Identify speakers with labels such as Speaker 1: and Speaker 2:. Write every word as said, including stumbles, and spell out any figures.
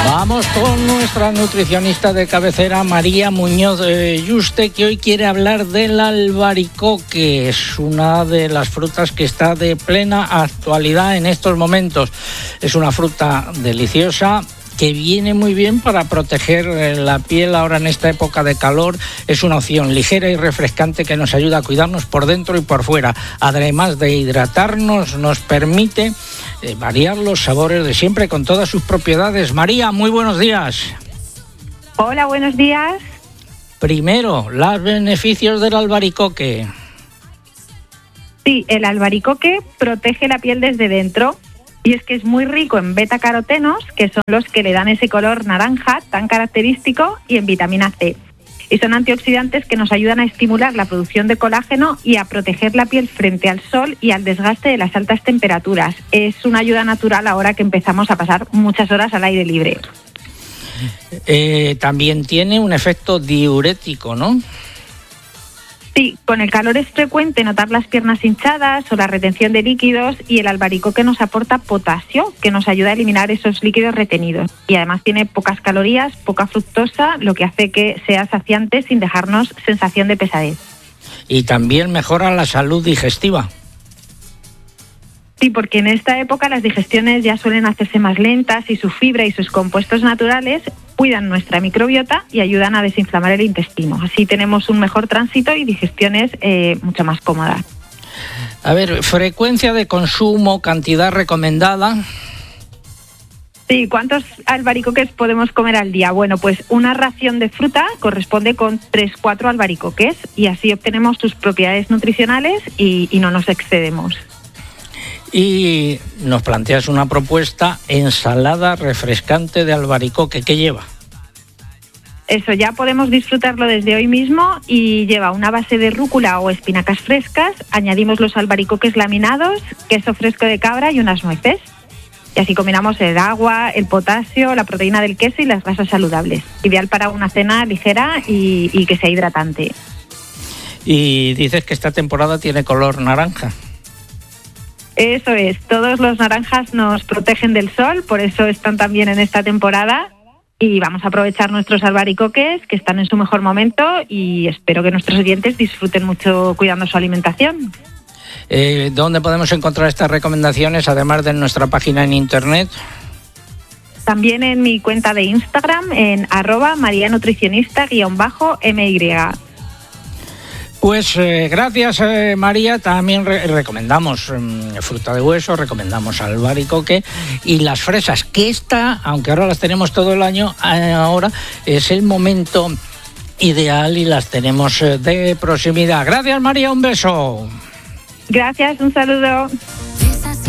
Speaker 1: Vamos con nuestra nutricionista de cabecera, María Muñoz eh, Yuste, que hoy quiere hablar del albaricoque. Es una de las frutas que está de plena actualidad en estos momentos. Es una fruta deliciosa que viene muy bien para proteger la piel ahora en esta época de calor. Es una opción ligera y refrescante que nos ayuda a cuidarnos por dentro y por fuera. Además de hidratarnos, nos permite eh, variar los sabores de siempre con todas sus propiedades. María, muy buenos días.
Speaker 2: Hola, buenos días.
Speaker 1: Primero, los beneficios del albaricoque.
Speaker 2: Sí, el albaricoque protege la piel desde dentro. Y es que es muy rico en betacarotenos, que son los que le dan ese color naranja tan característico, y en vitamina C. Y son antioxidantes que nos ayudan a estimular la producción de colágeno y a proteger la piel frente al sol y al desgaste de las altas temperaturas. Es una ayuda natural ahora que empezamos a pasar muchas horas al aire libre.
Speaker 1: Eh, también tiene un efecto diurético, ¿no?
Speaker 2: Sí, con el calor es frecuente notar las piernas hinchadas o la retención de líquidos, y el albaricoque nos aporta potasio, que nos ayuda a eliminar esos líquidos retenidos. Y además tiene pocas calorías, poca fructosa, lo que hace que sea saciante sin dejarnos sensación de pesadez.
Speaker 1: Y también mejora la salud digestiva.
Speaker 2: Sí, porque en esta época las digestiones ya suelen hacerse más lentas y su fibra y sus compuestos naturales cuidan nuestra microbiota y ayudan a desinflamar el intestino. Así tenemos un mejor tránsito y digestiones eh, mucho más cómodas.
Speaker 1: A ver, frecuencia de consumo, cantidad recomendada.
Speaker 2: Sí, ¿cuántos albaricoques podemos comer al día? Bueno, pues una ración de fruta corresponde con tres a cuatro albaricoques, y así obtenemos sus propiedades nutricionales y, y no nos excedemos.
Speaker 1: Y nos planteas una propuesta, ensalada refrescante de albaricoque. ¿Qué lleva?
Speaker 2: Eso, ya podemos disfrutarlo desde hoy mismo, y lleva una base de rúcula o espinacas frescas, añadimos los albaricoques laminados, queso fresco de cabra y unas nueces. Y así combinamos el agua, el potasio, la proteína del queso y las grasas saludables. Ideal para una cena ligera y, y que sea hidratante.
Speaker 1: Y dices que esta temporada tiene color naranja.
Speaker 2: Eso es, todos los naranjas nos protegen del sol, por eso están también en esta temporada, y vamos a aprovechar nuestros albaricoques que están en su mejor momento, y espero que nuestros oyentes disfruten mucho cuidando su alimentación.
Speaker 1: Eh, ¿Dónde podemos encontrar estas recomendaciones, además de nuestra página en internet?
Speaker 2: También en mi cuenta de Instagram, en arroba marianutricionista guión bajo my.
Speaker 1: Pues eh, gracias eh, María. También re- recomendamos eh, fruta de hueso, recomendamos albaricoque y las fresas, que esta, aunque ahora las tenemos todo el año, eh, ahora es el momento ideal y las tenemos eh, de proximidad. Gracias María, un beso.
Speaker 2: Gracias, un saludo.